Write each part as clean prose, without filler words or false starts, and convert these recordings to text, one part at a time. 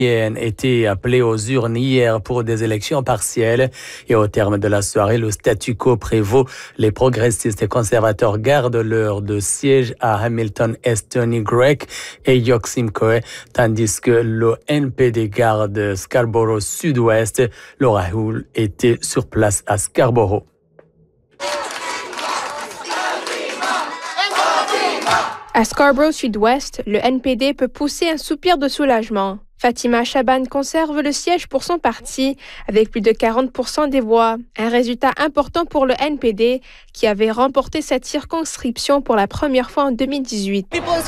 était appelé aux urnes hier pour des élections partielles et au terme de la soirée, le statu quo prévaut. Les progressistes et conservateurs gardent leur de siège à Hamilton Est Tony Gregg et York Simcoe, tandis que le NPD garde Scarborough Sud-Ouest. Laura Hull était sur place à Scarborough. À Scarborough Sud-Ouest, le NPD peut pousser un soupir de soulagement. Fatima Chaban conserve le siège pour son parti avec plus de 40% des voix. Un résultat important pour le NPD qui avait remporté cette circonscription pour la première fois en 2018.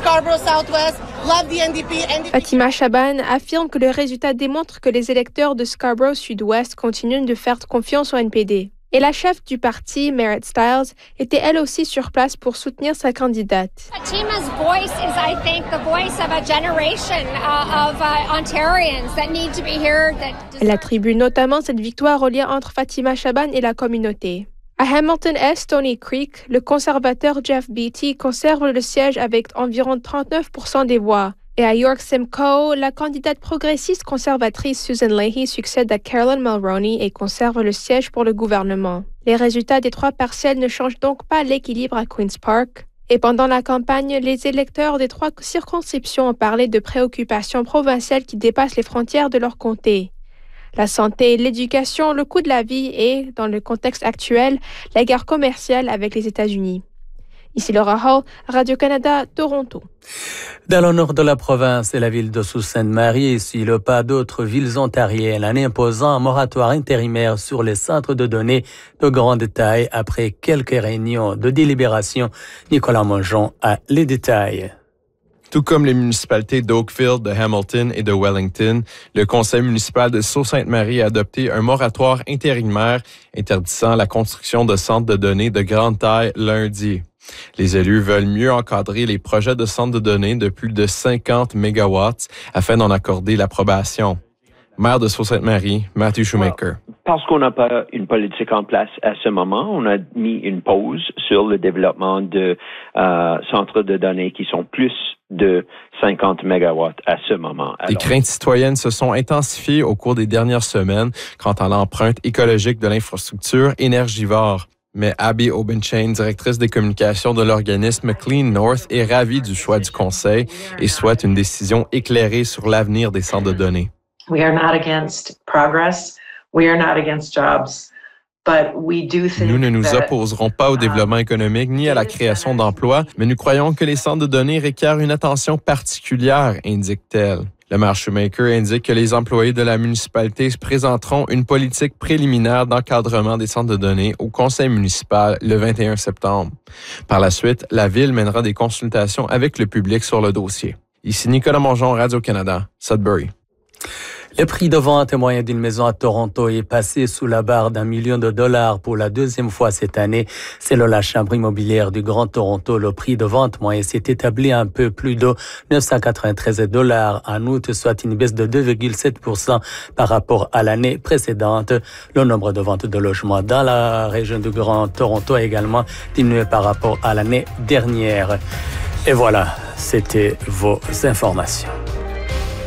Fatima Chaban affirme que le résultat démontre que les électeurs de Scarborough Sud-Ouest continuent de faire confiance au NPD. Et la chef du parti, Merritt Stiles, était elle aussi sur place pour soutenir sa candidate. Fatima's voice is, I think, the voice of a generation of Ontarians that need to be heard. Elle attribue notamment cette victoire au lien entre Fatima Chaban et la communauté. À Hamilton Est, Stony Creek, le conservateur Jeff Beattie conserve le siège avec environ 39% des voix. Et à York Simcoe, la candidate progressiste conservatrice Susan Leahy succède à Carolyn Mulroney et conserve le siège pour le gouvernement. Les résultats des 3 partiels ne changent donc pas l'équilibre à Queen's Park. Et pendant la campagne, les électeurs des 3 circonscriptions ont parlé de préoccupations provinciales qui dépassent les frontières de leur comté. La santé, l'éducation, le coût de la vie et, dans le contexte actuel, la guerre commerciale avec les États-Unis. Ici Laura Hall, Radio-Canada, Toronto. Dans le nord de la province et la ville de Sault-Sainte-Marie suit le pas d'autres villes ontariennes en imposant un moratoire intérimaire sur les centres de données de grande taille après quelques réunions de délibération. Nicolas Mongeon a les détails. Tout comme les municipalités d'Oakville, de Hamilton et de Wellington, le conseil municipal de Sault-Sainte-Marie a adopté un moratoire intérimaire interdisant la construction de centres de données de grande taille lundi. Les élus veulent mieux encadrer les projets de centres de données de plus de 50 mégawatts afin d'en accorder l'approbation. Maire de Sault-Sainte-Marie, Matthew Shoemaker. Parce qu'on n'a pas une politique en place à ce moment, on a mis une pause sur le développement de centres de données qui sont plus de 50 mégawatts à ce moment. Les craintes citoyennes se sont intensifiées au cours des dernières semaines quant à l'empreinte écologique de l'infrastructure énergivore. Mais Abby Obenchain, directrice des communications de l'organisme Clean North, est ravie du choix du conseil et souhaite une décision éclairée sur l'avenir des centres de données. We are not against progress. We are not against jobs. But we do think nous ne nous opposerons pas au développement économique ni à la création d'emplois, mais nous croyons que les centres de données requièrent une attention particulière, indique-t-elle. Le maire Shoemaker indique que les employés de la municipalité présenteront une politique préliminaire d'encadrement des centres de données au conseil municipal le 21 septembre. Par la suite, la ville mènera des consultations avec le public sur le dossier. Ici Nicolas Mongeon, Radio-Canada, Sudbury. Le prix de vente moyen d'une maison à Toronto est passé sous la barre d'1 million de dollars pour la 2e fois cette année. Selon la Chambre immobilière du Grand Toronto, le prix de vente moyen s'est établi à un peu plus de 993 dollars en août, soit une baisse de 2,7% par rapport à l'année précédente. Le nombre de ventes de logements dans la région du Grand Toronto a également diminué par rapport à l'année dernière. Et voilà, c'était vos informations.